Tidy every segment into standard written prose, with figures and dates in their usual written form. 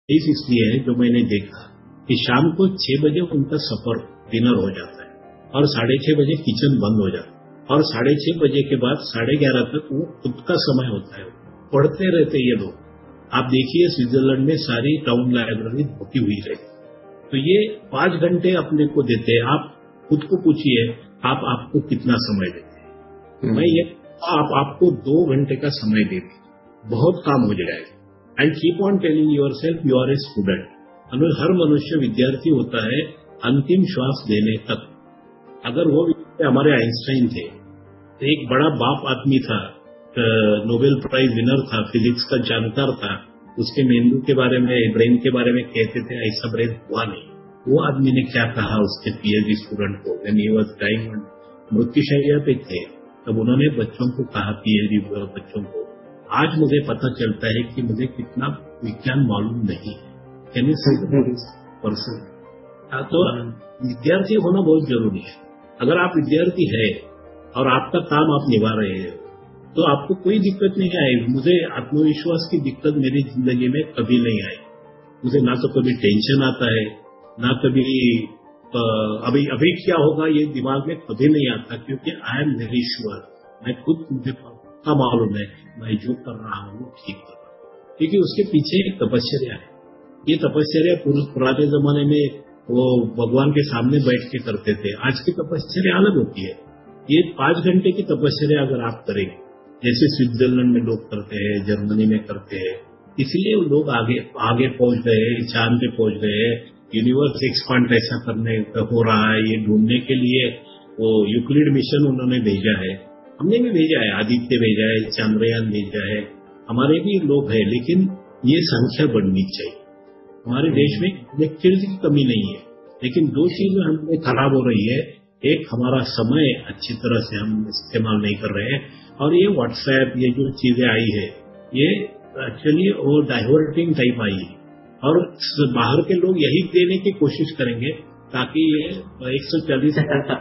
इस इसलिए है जो मैंने देखा कि शाम को 6 बजे उनका सफर डिनर हो जाता है और 6:30 बजे किचन बंद हो जाता है और 6:30 बजे के बाद 11:30 तक वो खुद का समय होता है। पढ़ते रहते ये लोग। आप देखिए स्विट्जरलैंड में सारी टाउन लाइब्रेरी भर्ती हुई रहती। तो ये 5 घंटे अपने को देते हैं। आप खुद को पूछिए आप आपको कितना समय देते हैं। मैं ये आप आपको 2 घंटे का समय देते बहुत काम हो जाएगा। And keep on telling yourself you R a student. हर मनुष्य विद्यार्थी होता है अंतिम श्वास देने तक। अगर वो हमारे आइंस्टाइन थे, तो एक बड़ा बाप आदमी था, नोबेल प्राइज विनर था, फिजिक्स का जानकार था, उसके मेंदू के बारे में, ब्रेन के बारे में कहते थे ऐसा ब्रेन हुआ नहीं। वो आदमी ने क्या कहा उसके पीएचडी स्टूडेंट को, व्हेन ही वाज डाइंग, मृत्युशैया पे थे, तब उन्होंने बच्चों को कहा, पीएचडी बच्चों को, आज मुझे पता चलता है कि मुझे कितना विज्ञान मालूम नहीं है। Can you see person? तो विद्यार्थी होना बहुत जरूरी है। अगर आप विद्यार्थी है और आपका काम आप निभा रहे हो तो आपको कोई दिक्कत नहीं आएगी। मुझे आत्मविश्वास की दिक्कत मेरी जिंदगी में कभी नहीं आई। मुझे ना तो कभी टेंशन आता है, ना कभी अभी क्या होगा ये दिमाग में कभी नहीं आता, क्योंकि आई एम वेरी श्योर, मैं खुद मुझे पक्का मालूम है मैं जो कर रहा हूँ वो ठीक कर रहा हूँ, क्योंकि उसके पीछे एक तपस्या है। ये तपस्या पुराने जमाने में वो भगवान के सामने बैठ के करते थे। आज की तपस्या अलग होती है। ये 5 घंटे की तपस्या अगर आप करेंगे, जैसे स्विट्जरलैंड में लोग करते हैं, जर्मनी में करते हैं, इसलिए लोग आगे पहुंच गए, चांद पे पहुंच गए। यूनिवर्स एक्सपांड कैसा करने हो रहा है ये ढूंढने के लिए वो यूक्लिड मिशन उन्होंने भेजा है। हमने भी भेजा है, आदित्य भेजा है, चंद्रयान भेजा है, हमारे भी लोग हैं, लेकिन ये संख्या बढ़नी चाहिए। हमारे देश में इलेक्ट्रिसिटी की कमी नहीं है, लेकिन 2 चीजें हमें खराब हो रही है। एक, हमारा समय अच्छी तरह से हम इस्तेमाल नहीं कर रहे हैं, और ये व्हाट्सएप, ये जो चीजें आई है, ये एक्चुअली वो डाइवर्टिंग टाइप आई है, और बाहर के लोग यही देने की कोशिश करेंगे ताकि ये 140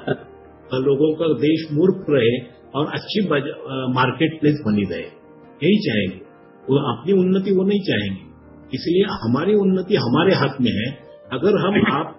लोगों का देश मूर्ख रहे और अच्छी मार्केट प्लेस बनी रहे। यही चाहेंगे वो, अपनी उन्नति वो नहीं चाहेंगे। इसलिए हमारी उन्नति हमारे हाथ में है। अगर हम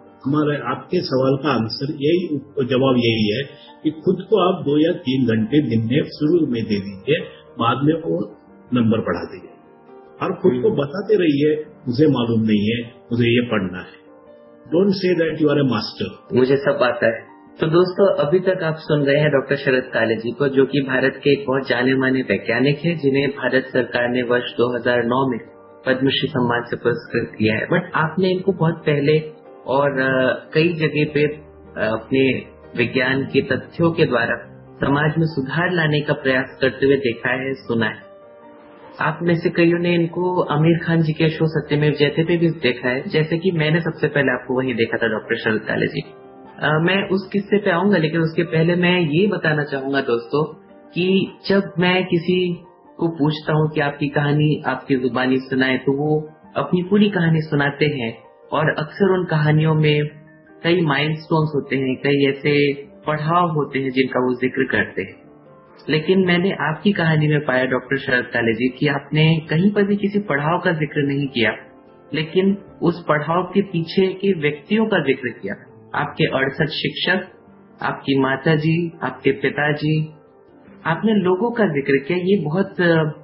आपके सवाल का आंसर जवाब यही है कि खुद को आप 2 या 3 घंटे दिन में शुरू में दे दीजिए, बाद में वो नंबर बढ़ा दीजिए, और खुद को बताते रहिए मुझे मालूम नहीं है, मुझे ये पढ़ना है। Don't say that you R A master. मुझे सब आता है। तो दोस्तों, अभी तक आप सुन रहे हैं डॉक्टर शरद काले जी को, जो कि भारत के एक बहुत जाने माने वैज्ञानिक है, जिन्हें भारत सरकार ने वर्ष 2009 में पद्मश्री सम्मान से पुरस्कृत किया है। बट आपने इनको बहुत पहले और कई जगह पे अपने विज्ञान के तथ्यों के द्वारा समाज में सुधार लाने का प्रयास करते हुए देखा है, सुना है। आप में से कईयों ने इनको आमिर खान जी के शो सत्यमेव जयते पे भी देखा है, जैसे कि मैंने सबसे पहले आपको वहीं देखा था डॉक्टर शरद काले जी। मैं उस किस्से पे आऊंगा, लेकिन उसके पहले मैं ये बताना चाहूंगा दोस्तों कि जब मैं किसी को पूछता हूँ कि आपकी कहानी आपकी जुबानी सुनाए, तो वो अपनी पूरी कहानी सुनाते हैं, और अक्सर उन कहानियों में कई माइलस्टोन्स होते हैं, कई ऐसे पड़ाव होते हैं जिनका वो जिक्र करते हैं। लेकिन मैंने आपकी कहानी में पाया डॉक्टर शरद काले जी कि आपने कहीं पर भी किसी पड़ाव का जिक्र नहीं किया, लेकिन उस पड़ाव के पीछे के व्यक्तियों का जिक्र किया। आपके 68 शिक्षक, आपकी माता जी, आपके पिताजी, आपने लोगों का जिक्र किया। ये बहुत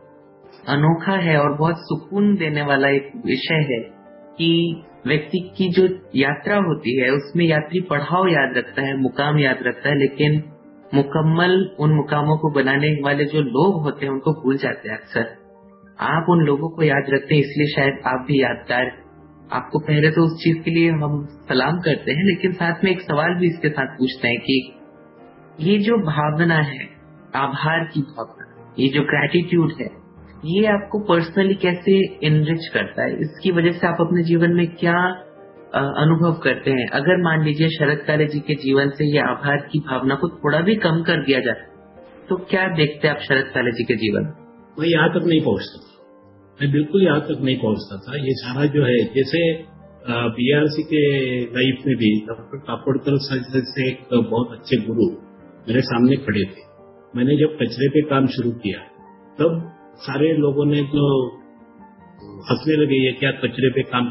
अनोखा है और बहुत सुकून देने वाला एक विषय है कि व्यक्ति की जो यात्रा होती है उसमें यात्री पड़ाव याद रखता है, मुकाम याद रखता है, लेकिन मुकम्मल उन मुकामों को बनाने वाले जो लोग होते हैं उनको भूल जाते हैं अक्सर। आप उन लोगों को याद रखते हैं, इसलिए शायद आप भी यादगार। आपको पहले तो उस चीज के लिए हम सलाम करते हैं, लेकिन साथ में एक सवाल भी इसके साथ पूछते हैं कि ये जो भावना है, आभार की भावना, ये जो ग्रैटिट्यूड है, ये आपको पर्सनली कैसे इनरिच करता है? इसकी वजह से आप अपने जीवन में क्या अनुभव करते हैं? अगर मान लीजिए शरद काले जी के जीवन से ये आभार की भावना को थोड़ा भी कम कर दिया जाए, तो क्या देखते हैं आप शरद काले जी के जीवन? मैं यहाँ तक नहीं पहुँचता था, मैं बिल्कुल यहाँ तक नहीं पहुँचता था। ये सारा जो है, जैसे बीआरसी के लाइफ में भी डॉक्टर काकोडकर से एक बहुत अच्छे गुरु मेरे सामने खड़े थे। मैंने जब कचरे पे काम शुरू किया तब सारे लोगों ने तो हंसने लगे, ये क्या कचरे पे काम